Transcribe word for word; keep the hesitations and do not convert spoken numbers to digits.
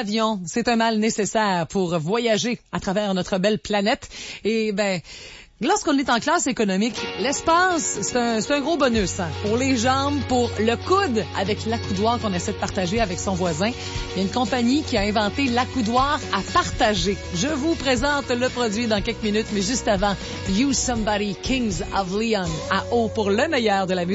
l'avion, c'est un mal nécessaire pour voyager à travers notre belle planète. Et ben, lorsqu'on est en classe économique, l'espace, c'est un, c'est un gros bonus. Hein. Pour les jambes, pour le coude, avec l'accoudoir qu'on essaie de partager avec son voisin. Il y a une compagnie qui a inventé l'accoudoir à partager. Je vous présente le produit dans quelques minutes, mais juste avant, You Somebody, Kings of Leon, à haut pour le meilleur de la musique.